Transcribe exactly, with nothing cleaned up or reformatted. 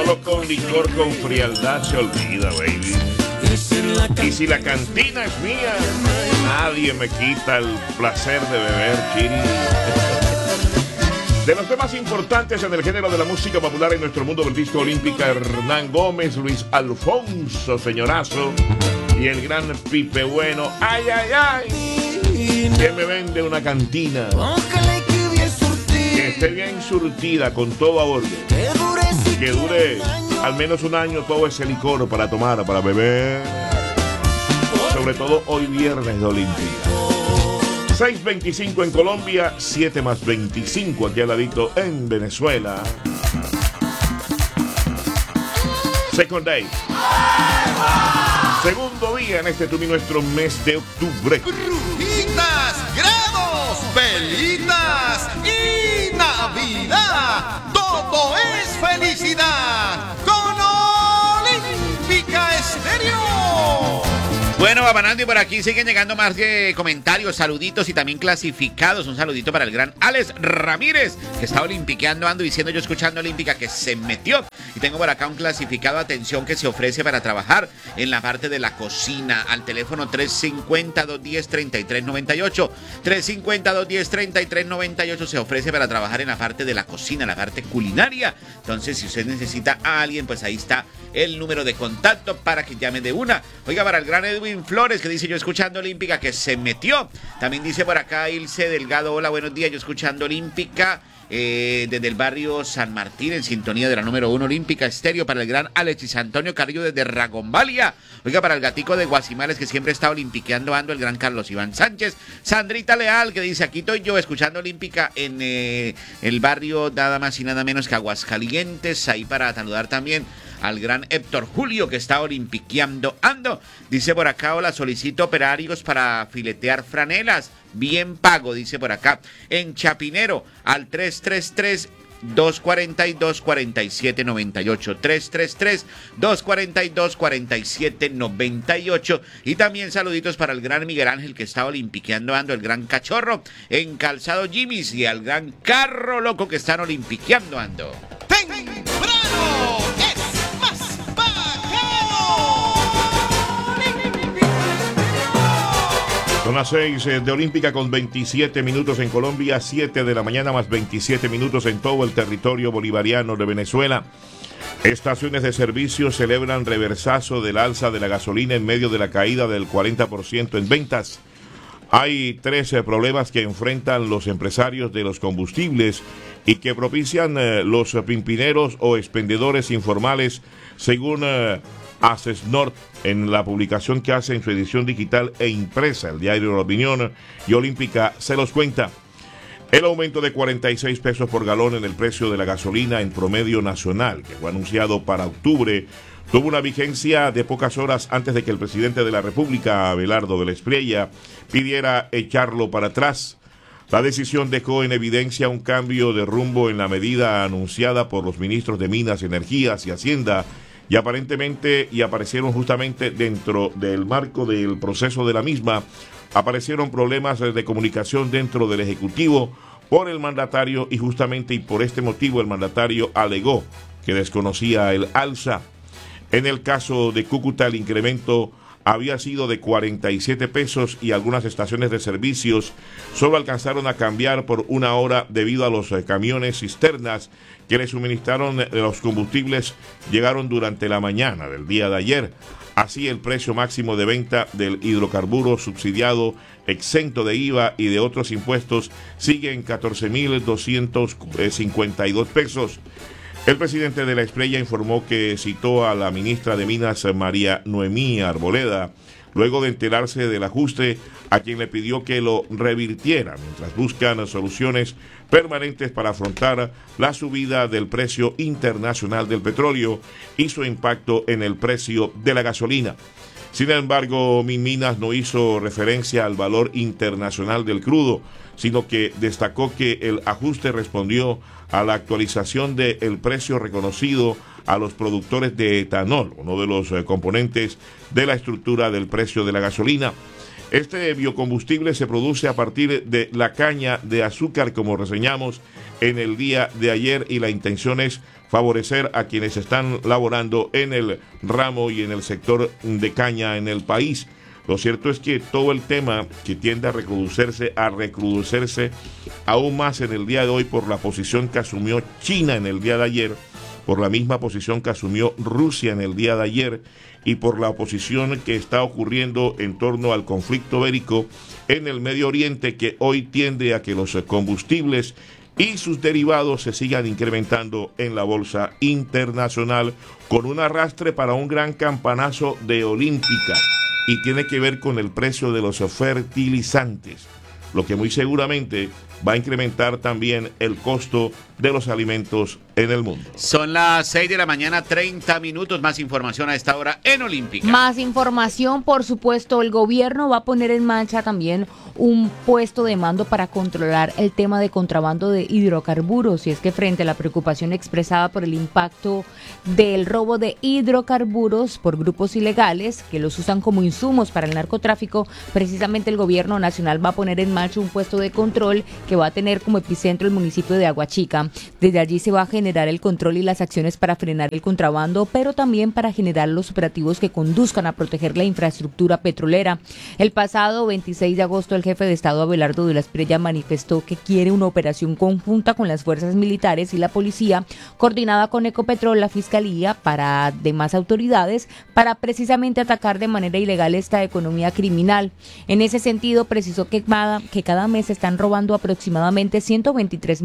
Solo con licor con frialdad se olvida, baby. Y si la cantina es mía, nadie me quita el placer de beber, chiri. De los temas importantes en el género de la música popular en nuestro mundo del disco olímpica, Hernán Gómez, Luis Alfonso, señorazo, y el gran Pipe Bueno, ay, ay, ay, que me vende una cantina que esté bien surtida con todo a orden, que dure al menos un año todo ese licor para tomar, para beber, sobre todo hoy viernes de Olimpia. seis veinticinco en Colombia, siete más veinticinco aquí al ladito en Venezuela. Second day. Segundo día en este tuvi nuestro mes de octubre. Brujitas, grados, velitas y Navidad. Todo es felicidad con Olímpica Estéreo. Bueno, Babanando, y por aquí siguen llegando más que comentarios, saluditos y también clasificados. Un saludito para el gran Alex Ramírez, que está olimpiqueando, ando diciendo yo escuchando Olímpica que se metió. Y tengo por acá un clasificado, atención, que se ofrece para trabajar en la parte de la cocina. Al teléfono tres cinco cero, dos uno cero, tres tres nueve ocho. tres cinco cero, dos uno cero, tres tres nueve ocho se ofrece para trabajar en la parte de la cocina, la parte culinaria. Entonces, si usted necesita a alguien, pues ahí está el número de contacto para que llame de una. Oiga, para el gran Edwin Flores, que dice yo escuchando Olímpica que se metió. También dice por acá Ilse Delgado, hola, buenos días, yo escuchando Olímpica eh, desde el barrio San Martín, en sintonía de la número uno Olímpica Estéreo. Para el gran Alexis Antonio Carrillo desde Ragombalia. Oiga, para el gatico de Guasimales, que siempre está olimpiqueando ando, el gran Carlos Iván Sánchez. Sandrita Leal, que dice aquí estoy yo escuchando Olímpica en eh, el barrio nada más y nada menos que Aguascalientes. Ahí para saludar también al gran Héctor Julio, que está olimpiqueando ando. Dice por acá, hola, solicito operarios para filetear franelas. Bien pago, dice por acá. En Chapinero, al tres tres tres, dos cuatro dos, cuatro siete nueve ocho. tres tres tres, dos cuatro dos, cuatro siete nueve ocho. Y también saluditos para el gran Miguel Ángel, que está olimpiqueando ando, el gran Cachorro, en Calzado Jimmy's, y al gran Carro Loco, que están olimpiqueando ando. ¡Temprano! ¡Es más Son las seis de Olímpica con veintisiete minutos en Colombia, siete de la mañana más veintisiete minutos en todo el territorio bolivariano de Venezuela. Estaciones de servicio celebran reversazo del alza de la gasolina en medio de la caída del cuarenta por ciento en ventas. Hay trece problemas que enfrentan los empresarios de los combustibles y que propician eh, los pimpineros o expendedores informales, según eh, Asesnord en la publicación que hace en su edición digital e impresa, el diario La Opinión, y Olímpica se los cuenta. El aumento de cuarenta y seis pesos por galón en el precio de la gasolina en promedio nacional, que fue anunciado para octubre, tuvo una vigencia de pocas horas antes de que el presidente de la República, Abelardo de la Espriella, pidiera echarlo para atrás. La decisión dejó en evidencia un cambio de rumbo en la medida anunciada por los ministros de Minas, Energías y Hacienda, y aparentemente, y aparecieron justamente dentro del marco del proceso de la misma, aparecieron problemas de comunicación dentro del Ejecutivo por el mandatario, y justamente y por este motivo el mandatario alegó que desconocía el alza. En el caso de Cúcuta, el incremento había sido de cuarenta y siete pesos y algunas estaciones de servicios solo alcanzaron a cambiar por una hora debido a los eh, camiones cisternas que le suministraron eh, los combustibles llegaron durante la mañana del día de ayer. Así, el precio máximo de venta del hidrocarburo subsidiado, exento de I V A y de otros impuestos, sigue en catorce mil doscientos cincuenta y dos pesos. El presidente de la Espriella informó que citó a la ministra de Minas, María Noemí Arboleda, luego de enterarse del ajuste, a quien le pidió que lo revirtiera, mientras buscan soluciones permanentes para afrontar la subida del precio internacional del petróleo y su impacto en el precio de la gasolina. Sin embargo, Minminas no hizo referencia al valor internacional del crudo, sino que destacó que el ajuste respondió a la actualización del precio reconocido a los productores de etanol, uno de los eh, componentes de la estructura del precio de la gasolina. Este biocombustible se produce a partir de la caña de azúcar, como reseñamos en el día de ayer, y la intención es favorecer a quienes están laborando en el ramo y en el sector de caña en el país. Lo cierto es que todo el tema que tiende a recrudecerse, a recrudecerse aún más en el día de hoy por la posición que asumió China en el día de ayer, por la misma posición que asumió Rusia en el día de ayer y por la oposición que está ocurriendo en torno al conflicto bélico en el Medio Oriente, que hoy tiende a que los combustibles y sus derivados se sigan incrementando en la bolsa internacional, con un arrastre para un gran campanazo de Olímpica, y tiene que ver con el precio de los fertilizantes, lo que muy seguramente va a incrementar también el costo de los alimentos en el mundo. Son las seis de la mañana, treinta minutos. Más información a esta hora en Olímpica. Más información, por supuesto, el gobierno va a poner en marcha también un puesto de mando para controlar el tema de contrabando de hidrocarburos. Y es que frente a la preocupación expresada por el impacto del robo de hidrocarburos por grupos ilegales que los usan como insumos para el narcotráfico, precisamente el gobierno nacional va a poner en marcha un puesto de control que va a tener como epicentro el municipio de Aguachica. Desde allí se va a generar el control y las acciones para frenar el contrabando, pero también para generar los operativos que conduzcan a proteger la infraestructura petrolera. El pasado veintiséis de agosto, el jefe de Estado Abelardo de la Espriella manifestó que quiere una operación conjunta con las fuerzas militares y la policía, coordinada con Ecopetrol, la Fiscalía, para demás autoridades, para precisamente atacar de manera ilegal esta economía criminal. En ese sentido, precisó que cada, que cada mes se están robando aproximadamente ciento veintitrés